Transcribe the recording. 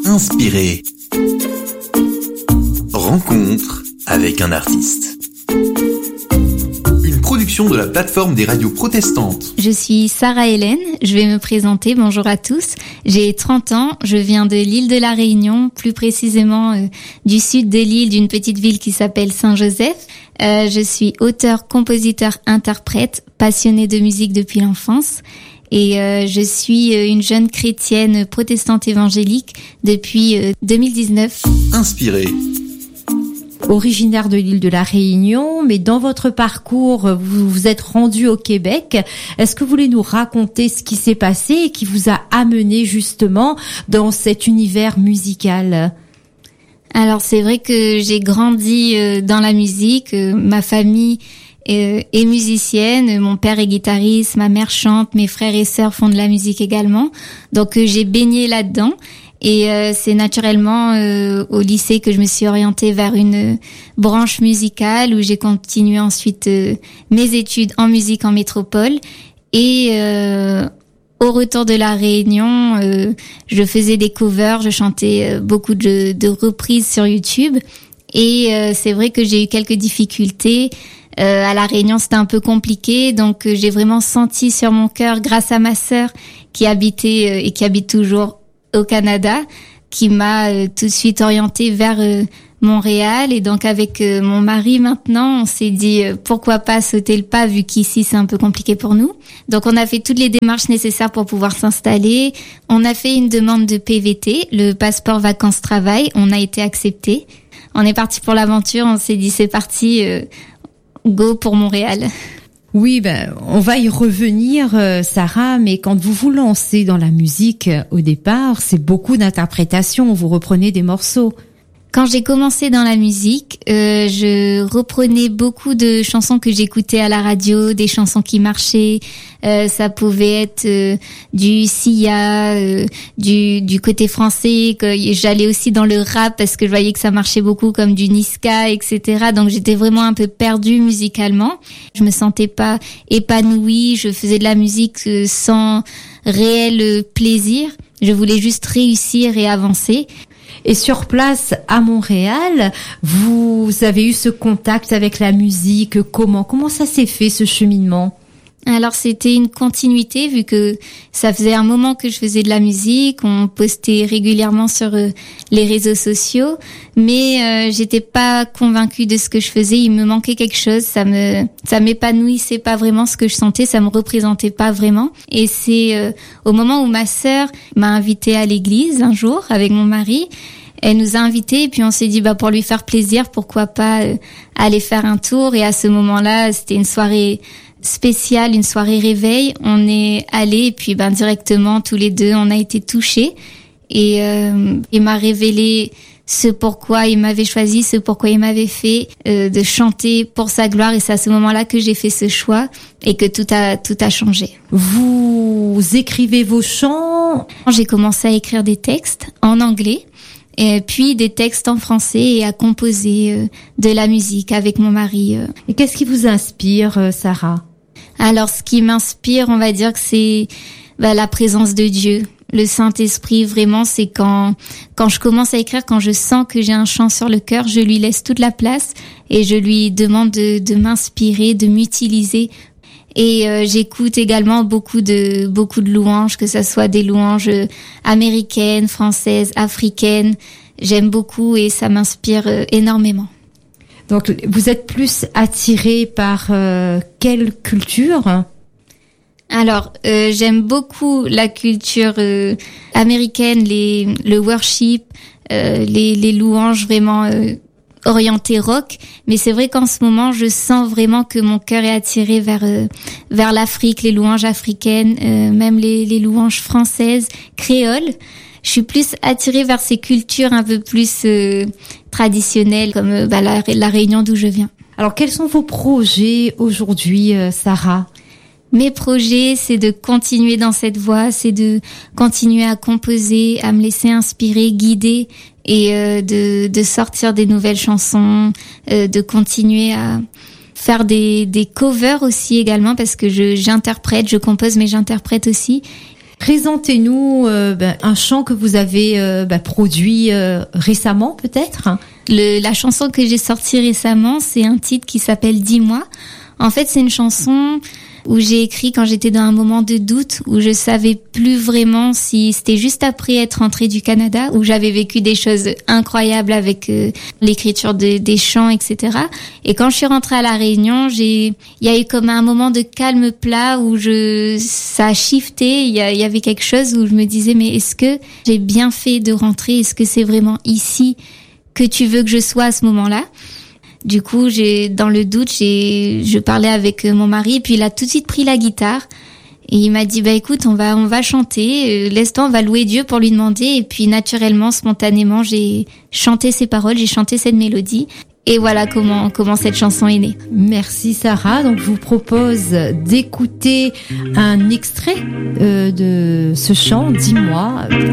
Inspiré. Rencontre avec un artiste. Une production de la plateforme des radios protestantes. Je suis Sarah Hélène, je vais me présenter, bonjour à tous. J'ai 30 ans, je viens de l'île de la Réunion, plus précisément du sud de l'île, d'une petite ville qui s'appelle Saint-Joseph. Je suis auteur, compositeur, interprète, passionnée de musique depuis l'enfance. Et je suis une jeune chrétienne protestante évangélique depuis 2019. Inspiré. Originaire de l'île de la Réunion, mais dans votre parcours, vous vous êtes rendu au Québec. Est-ce que vous voulez nous raconter ce qui s'est passé et qui vous a amené justement dans cet univers musical ? Alors c'est vrai que j'ai grandi dans la musique, ma famille est musicienne, mon père est guitariste, ma mère chante, mes frères et sœurs font de la musique également. Donc j'ai baigné là-dedans et c'est naturellement au lycée que je me suis orientée vers une branche musicale où j'ai continué ensuite mes études en musique en métropole et au retour de la Réunion, je faisais des covers, je chantais beaucoup de reprises sur YouTube et c'est vrai que j'ai eu quelques difficultés. À la Réunion, c'était un peu compliqué, donc j'ai vraiment senti sur mon cœur, grâce à ma sœur qui habitait et qui habite toujours au Canada, qui m'a tout de suite orientée vers Montréal. Et donc avec mon mari maintenant, on s'est dit pourquoi pas sauter le pas vu qu'ici c'est un peu compliqué pour nous. Donc on a fait toutes les démarches nécessaires pour pouvoir s'installer. On a fait une demande de PVT, le passeport vacances-travail. On a été accepté. On est parti pour l'aventure. On s'est dit c'est parti. Go pour Montréal. Oui, on va y revenir, Sarah, mais quand vous vous lancez dans la musique, au départ, c'est beaucoup d'interprétation, vous reprenez des morceaux. Quand j'ai commencé dans la musique, je reprenais beaucoup de chansons que j'écoutais à la radio, des chansons qui marchaient. Ça pouvait être du Sia, du côté français. J'allais aussi dans le rap parce que je voyais que ça marchait beaucoup, comme du Niska, etc. Donc j'étais vraiment un peu perdue musicalement. Je me sentais pas épanouie. Je faisais de la musique sans réel plaisir. Je voulais juste réussir et avancer. Et sur place, à Montréal, vous avez eu ce contact avec la musique. Comment ça s'est fait, ce cheminement ? Alors c'était une continuité vu que ça faisait un moment que je faisais de la musique, on postait régulièrement sur les réseaux sociaux, mais j'étais pas convaincue de ce que je faisais, il me manquait quelque chose, ça m'épanouissait pas vraiment ce que je sentais, ça me représentait pas vraiment. Et c'est au moment où ma sœur m'a invitée à l'église un jour avec mon mari. Elle nous a invités et puis on s'est dit pour lui faire plaisir, pourquoi pas aller faire un tour. Et à ce moment-là, c'était une soirée spéciale, une soirée réveil. On est allés et puis directement tous les deux, on a été touchés. Et il m'a révélé ce pourquoi il m'avait choisi, ce pourquoi il m'avait fait de chanter pour sa gloire. Et c'est à ce moment-là que j'ai fait ce choix et que tout a changé. Vous écrivez vos chants ? J'ai commencé à écrire des textes en anglais. Et puis des textes en français et à composer de la musique avec mon mari. Et qu'est-ce qui vous inspire, Sarah ? Alors, ce qui m'inspire, on va dire que c'est la présence de Dieu. Le Saint-Esprit, vraiment, c'est quand je commence à écrire, quand je sens que j'ai un chant sur le cœur, je lui laisse toute la place et je lui demande de m'inspirer, de m'utiliser. Et j'écoute également beaucoup de louanges, que ça soit des louanges américaines, françaises, africaines. J'aime beaucoup et ça m'inspire énormément. Donc vous êtes plus attirée par quelle culture ? Alors j'aime beaucoup la culture américaine, le worship, les louanges vraiment orienté rock, mais c'est vrai qu'en ce moment je sens vraiment que mon cœur est attiré vers l'Afrique, les louanges africaines, même les louanges françaises, créoles. Je suis plus attirée vers ces cultures un peu plus traditionnelles comme la Réunion d'où je viens. Alors quels sont vos projets aujourd'hui, Sarah ? Mes projets, c'est de continuer dans cette voie, c'est de continuer à composer, à me laisser inspirer, guider et de sortir des nouvelles chansons, de continuer à faire des covers aussi également parce que j'interprète, je compose mais j'interprète aussi. Présentez-nous un chant que vous avez produit récemment, peut-être. La chanson que j'ai sortie récemment, c'est un titre qui s'appelle « Dis-moi ». En fait, c'est une chanson où j'ai écrit quand j'étais dans un moment de doute, où je savais plus vraiment si c'était juste après être rentrée du Canada, où j'avais vécu des choses incroyables avec l'écriture des chants, etc. Et quand je suis rentrée à La Réunion, il y a eu comme un moment de calme plat où ça a shifté. Il y avait quelque chose où je me disais, mais est-ce que j'ai bien fait de rentrer? Est-ce que c'est vraiment ici que tu veux que je sois à ce moment-là? Du coup, dans le doute, je parlais avec mon mari, et puis il a tout de suite pris la guitare et il m'a dit écoute, on va chanter, laisse-toi, on va louer Dieu pour lui demander. Et puis naturellement, spontanément, j'ai chanté ces paroles, j'ai chanté cette mélodie. Et voilà comment cette chanson est née. Merci Sarah. Donc je vous propose d'écouter un extrait de ce chant, Dis-moi.